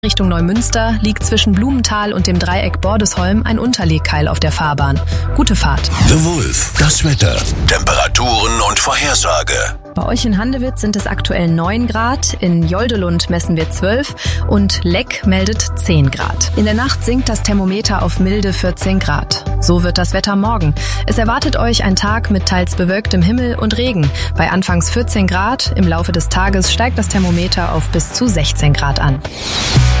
Richtung Neumünster liegt zwischen Blumenthal und dem Dreieck Bordesholm ein Unterlegkeil auf der Fahrbahn. Gute Fahrt. The Wolf, das Wetter, Temperaturen und Vorhersage. Bei euch in Handewitt sind es aktuell 9 Grad, in Joldelund messen wir 12 und Leck meldet 10 Grad. In der Nacht sinkt das Thermometer auf milde 14 Grad. So wird das Wetter morgen. Es erwartet euch ein Tag mit teils bewölktem Himmel und Regen. Bei anfangs 14 Grad, im Laufe des Tages steigt das Thermometer auf bis zu 16 Grad an.